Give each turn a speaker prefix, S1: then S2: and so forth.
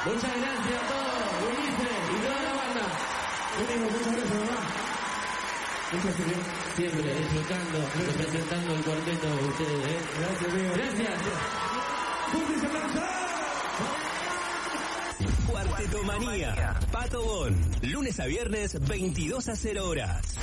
S1: Muchas gracias a todos, Ulises y toda la banda.
S2: Muchas gracias, mamá. Muchas gracias.
S1: Siempre disfrutando, representando el cuarteto de ustedes, ¿eh?
S2: Gracias, amigo.
S1: Gracias.
S2: ¡Fuerte aplausos!
S3: Cuartetomanía. Pato Bon. Lunes a viernes, 22 a 0 horas.